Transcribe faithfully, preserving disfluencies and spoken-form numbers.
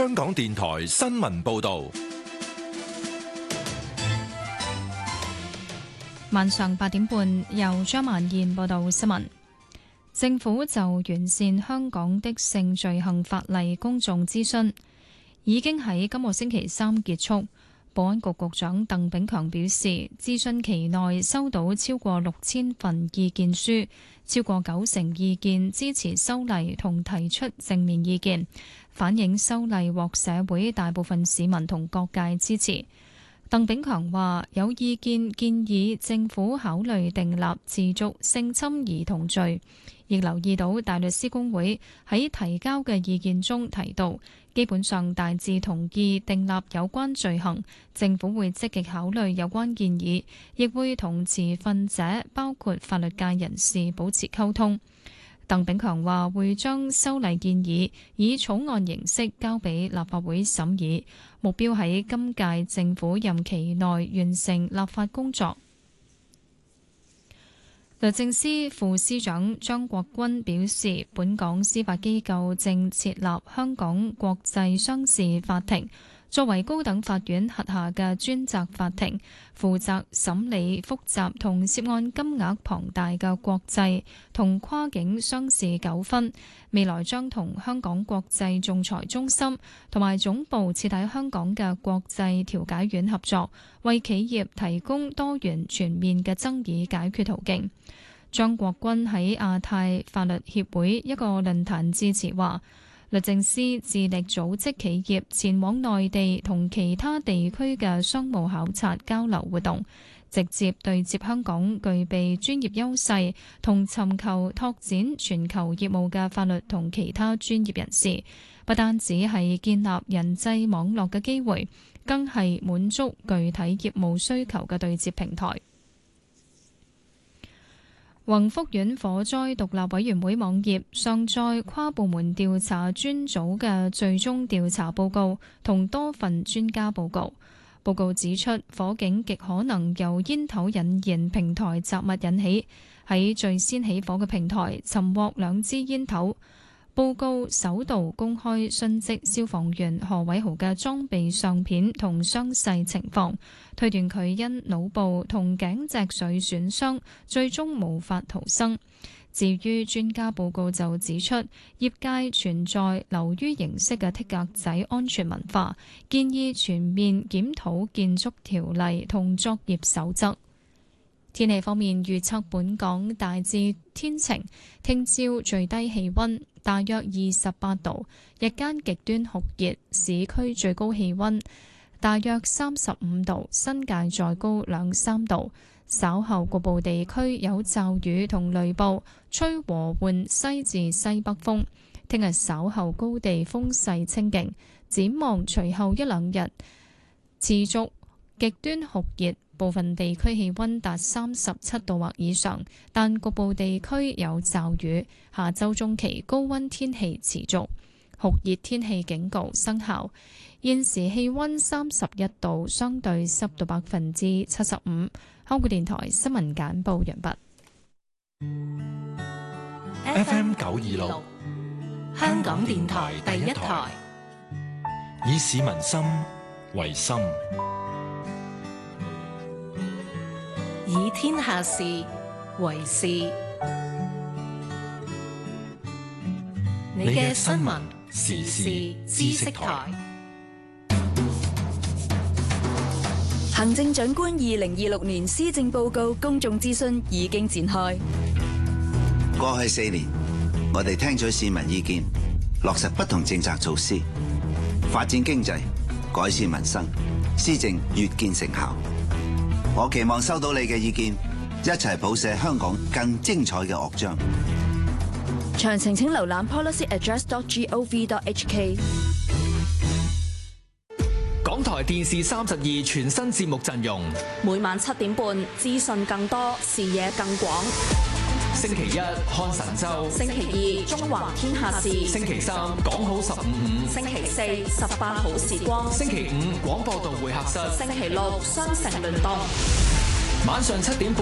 香港電台新聞報道。 晚上八點半，由張曼燕報道新聞。政府就完善香港的性罪行法例公眾諮詢已經喺今個星期三結束。保安局局長鄧炳強表示，諮詢期內收到超過六千份意見書，超過九成意見支持修例同提出正面意見，反映修例獲社會大部分市民同各界支持。鄧炳強話：有意見建議政府考慮訂立持續性侵兒童罪，亦留意到大律師公會喺提交嘅意見中提到，基本上大致同意訂立有關罪行，政府會積極考慮有關建議，亦會同持份者包括法律界人士保持溝通。鄧炳強話會將修例建議以草案形式交俾立法會審議，目標喺今屆政府任期內完成立法工作。律政司副司長張國鈞表示，本港司法機構正設立香港國際商事法庭，作為高等法院轄下嘅專責法庭，負責審理複雜同涉案金額龐大嘅國際同跨境商事糾紛。未來將同香港國際仲裁中心同埋總部設喺香港嘅國際調解院合作，為企業提供多元全面嘅爭議解決途徑。張國鈞喺亞太法律協會一個論壇致辭話，律政司致力組織企業前往內地同其他地區嘅商務考察交流活動，直接對接香港具備專業優勢同尋求拓展全球業務嘅法律同其他專業人士，不單止係建立人際網絡嘅機會，更係滿足具體業務需求嘅對接平台。宏福苑火災獨立委員會網頁上載跨部門調查專組嘅最終調查報告同多份專家報告。報告指出，火警極可能由煙頭引燃平台雜物引起，喺最先起火嘅平台尋獲兩支煙頭。報告首度公開殉職消防員何偉豪嘅裝備相片同傷勢情況，推斷佢因腦部同頸脊髓損傷，最終無法逃生。至於專家報告就指出，業界存在流於形式嘅剔格仔安全文化，建議全面檢討建築條例同作業守則。天氣方面預測，本港大致天晴，聽朝最低氣溫大約二十八度，日間極端酷熱，市區最高氣溫大約三十五度，新界再高兩三度。稍後局部地區有驟雨同雷暴，吹和緩西至西北風。聽日稍後高地風勢清勁，展望隨後一兩日持續極端酷熱。部分地區氣溫達三十七度或以上，但局部地區有驟雨。下周中期高溫天氣持續，酷熱天氣警告生效。現時氣溫三十一度，相對濕度百分之七十五。香港電台新聞簡報完畢。 F M 九二六， 香港電台第一台， 以市民心為心， 以天下事為事。你嘅新聞時事知識台。 行政長官二零二六年施政報告公眾諮詢已經展開。 過去四年，我哋聽取市民意見，落實不同政策措施，發展經濟，改善民生，施政越見成效。我期望收到你嘅意見，一齊譜寫香港更精彩嘅樂章。 詳情請瀏覽 policy address dot gov dot hk。 港台電視三十二全新節目陣容， 每晚七點半，資訊更多，視野更廣。 星期一看神州， 星期二中華天下事， 星期三講好十五五， 星期四十八好時光， 星期五廣播道會客室， 星期六雙城聯動。 晚上七點半。